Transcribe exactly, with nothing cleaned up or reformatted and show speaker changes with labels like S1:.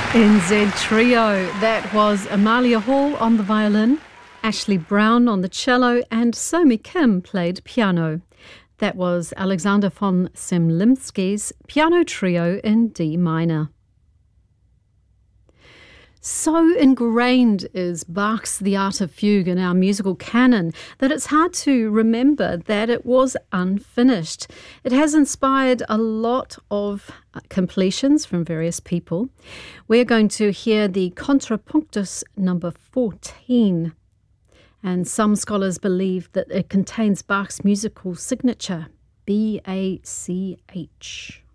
S1: N Z Trio. That was Amalia Hall on the violin, Ashley Brown on the cello, and Somi Kim played piano. That was Alexander von Semlinsky's Piano Trio in D minor. So ingrained is Bach's The Art of Fugue in our musical canon that it's hard to remember that it was unfinished. It has inspired a lot of completions from various people. We're going to hear the Contrapunctus number fourteen, and some scholars believe that it contains Bach's musical signature, B A C H.